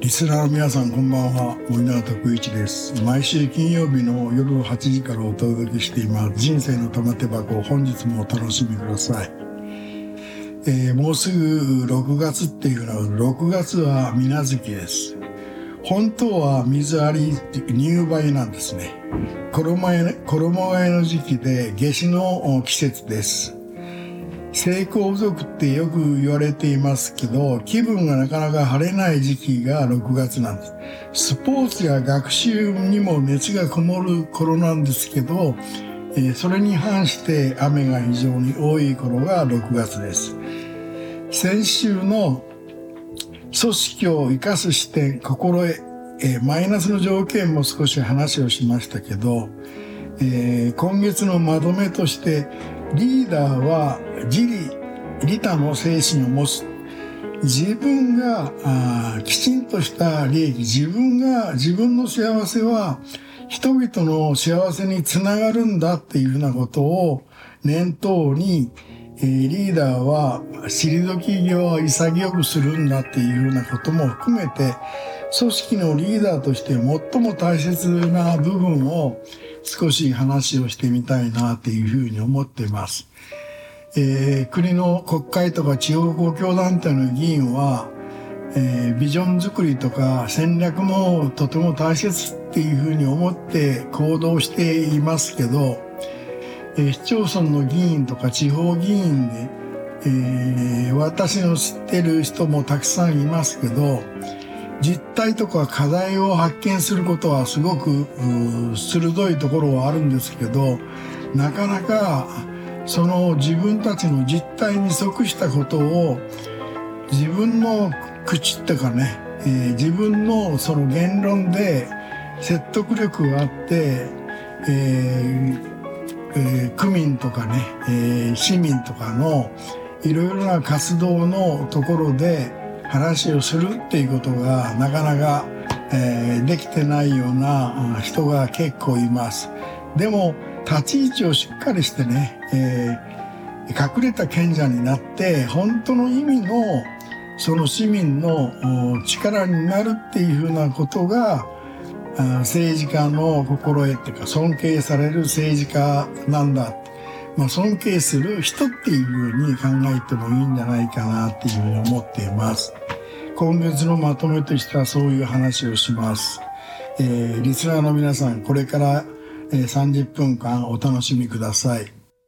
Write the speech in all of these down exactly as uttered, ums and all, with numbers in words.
リスナーの皆さん、こんばんは。森永徳一です。毎週金曜日の夜はちじからお届けしています人生の玉手箱。本日もお楽しみください。えー、もうすぐろくがつっていうのは、ろくがつは水無月です。本当は水あり入梅なんですね。衣替え、衣替えの時期で夏至の季節です。成功不足ってよく言われていますけど、気分がなかなか晴れない時期がろくがつなんです。スポーツや学習にも熱がこもる頃なんですけど、えー、それに反して雨が非常に多い頃がろくがつです。先週の組織を生かす視点、心得、えー、マイナスの条件も少し話をしましたけど、えー、今月のまとめとして、リーダーは自利利他の精神を持つ。自分があきちんとした利益、自分が自分の幸せは人々の幸せにつながるんだっていうふうなことを念頭に、えー、リーダーは退き際は潔くするんだっていうようなことも含めて、組織のリーダーとして最も大切な部分を少し話をしてみたいなっていうふうに思っています。えー、国の国会とか地方公共団体の議員は、えー、ビジョン作りとか戦略もとても大切っていうふうに思って行動していますけど、えー、市町村の議員とか地方議員で、えー、私の知ってる人もたくさんいますけど、実態とか課題を発見することはすごく鋭いところはあるんですけど、なかなかその自分たちの実態に即したことを自分の口っていうかね、えー、自分のその言論で説得力があって、えーえー、区民とかね、えー、市民とかのいろいろな活動のところで話をするっていうことがなかなか、えー、できてないような人が結構います。でも立ち位置をしっかりしてね、えー、隠れた賢者になって本当の意味のその市民の力になるっていうふうなことが政治家の心得っていうか尊敬される政治家なんだ。まあ、尊敬する人っていうふうに考えてもいいんじゃないかなっていうふうに思っています。今月のまとめとしてはそういう話をします。えー、リスナーの皆さん、これからさんじゅっぷんかんお楽しみください。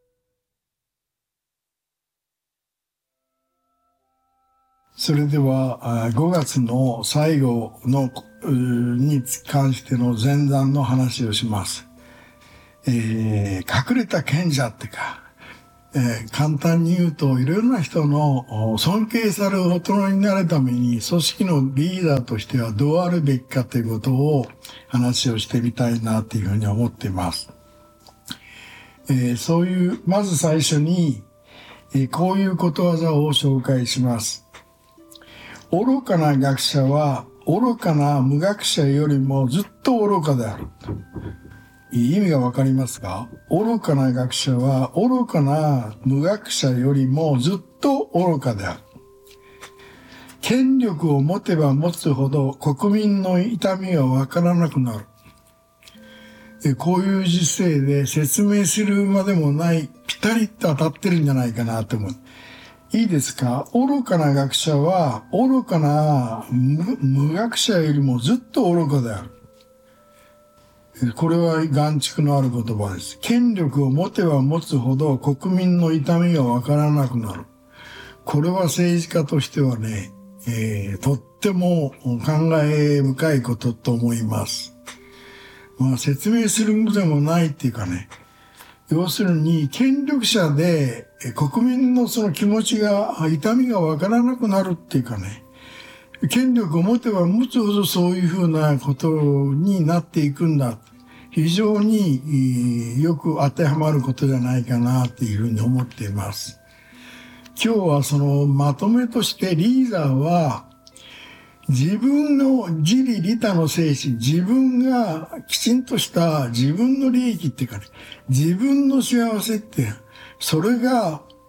それではごがつの最後のに関しての前段の話をします。えー、隠れた賢者ってか、えー、簡単に言うといろいろな人の尊敬される大人になるために組織のリーダーとしてはどうあるべきかということを話をしてみたいなというふうに思っています。えー、そういうまず最初に、えー、こういうことわざを紹介します。愚かな学者は愚かな無学者よりもずっと愚かである。意味がわかりますか？愚かな学者は愚かな無学者よりもずっと愚かである。権力を持てば持つほど国民の痛みがわからなくなる。こういう時世で説明するまでもないピタリと当たってるんじゃないかなと思う。いいですか？愚かな学者は愚かな 無, 無学者よりもずっと愚かである。これは眼蓄のある言葉です。権力を持てば持つほど国民の痛みがわからなくなる。これは政治家としてはね、えー、とっても考え深いことと思います。まあ、説明するのでもないっていうかね、要するに権力者で国民のその気持ちが痛みがわからなくなるっていうかね、権力を持てば持つほどそういうふうなことになっていくんだ。非常によく当てはまることじゃないかなっていうふうに思っています。今日はそのまとめとしてリーダーは自分の自利利他の精神、自分がきちんとした自分の利益っていうかね、自分の幸せって、それが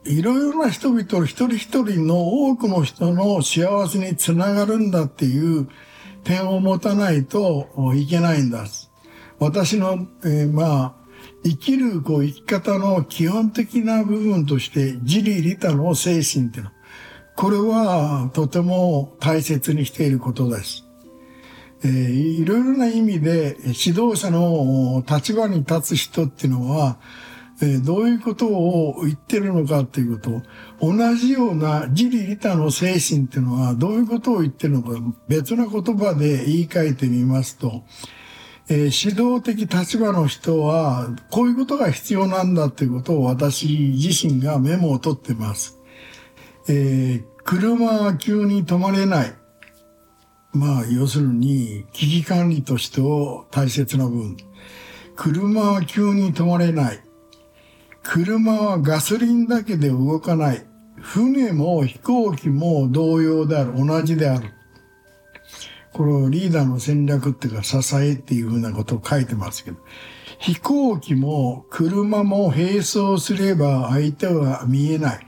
いろいろな人々、一人一人の多くの人の幸せにつながるんだっていう点を持たないといけないんだ。私の、えー、まあ、生きるこう生き方の基本的な部分として、自利利他の精神っていうの。これはとても大切にしていることです。えー、いろいろな意味で指導者の立場に立つ人っていうのは、えー、どういうことを言ってるのかっていうこと、同じような自利利他の精神っていうのはどういうことを言ってるのか、別の言葉で言い換えてみますと、えー、指導的立場の人はこういうことが必要なんだっていうことを私自身がメモを取ってます。えー、車は急に止まれない。まあ、要するに、危機管理として大切な部分。車は急に止まれない。車はガソリンだけで動かない。船も飛行機も同様である。同じである。これをリーダーの戦略っていうか支えっていうふうなことを書いてますけど、飛行機も車も並走すれば相手は見えない。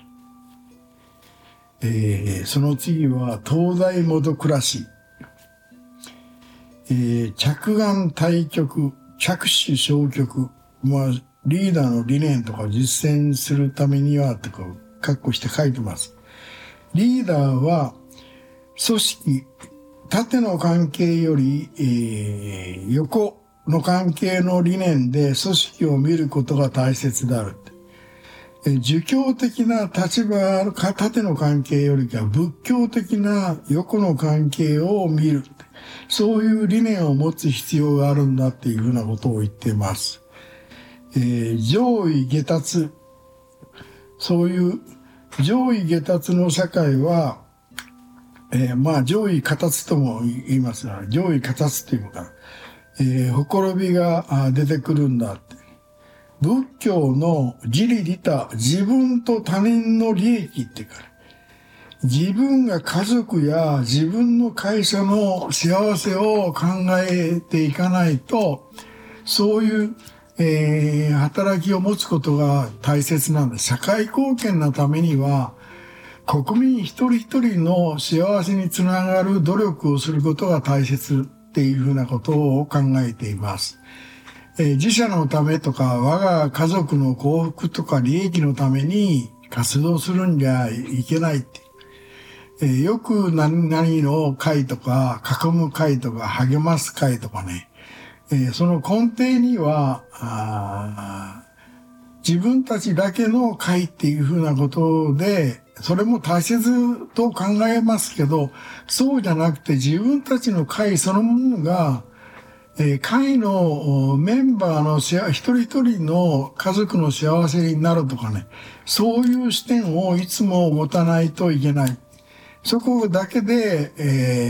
えー、その次は東大元暮らし。えー、着眼対極、着手消極。まあ、リーダーの理念とか実践するためには、とか、括弧して書いてます。リーダーは、組織、縦の関係より、えー、横の関係の理念で組織を見ることが大切である。儒教的な立場、縦の関係よりか仏教的な横の関係を見る。そういう理念を持つ必要があるんだっていうふうなことを言っています。えー、上位下達。そういう上位下達の社会は、えー、まあ上位下達とも言いますが、上位下達というのか、えー、ほころびが出てくるんだって。仏教の自利利他、自分と他人の利益っていうか、自分が家族や自分の会社の幸せを考えていかないと、そういう、えー、働きを持つことが大切なんです。社会貢献のためには、国民一人一人の幸せにつながる努力をすることが大切っていうふうなことを考えています。えー、自社のためとか、我が家族の幸福とか利益のために活動するんじゃいけないって。えー、よく何々の会とか、囲む会とか、励ます会とかね。えー、その根底には、あ自分たちだけの会っていうふうなことで、それも大切と考えますけど、そうじゃなくて自分たちの会そのものが、えー、会のメンバーの一人一人の家族の幸せになるとかね、そういう視点をいつも持たないといけない。そこだけで、えー